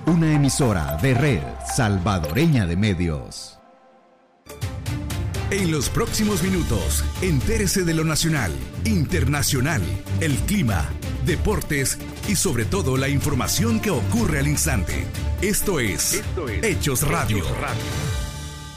una emisora de Red Salvadoreña de Medios. En los próximos minutos, entérese de lo nacional, internacional, el clima, deportes y sobre todo la información que ocurre al instante. Esto es Hechos Radio.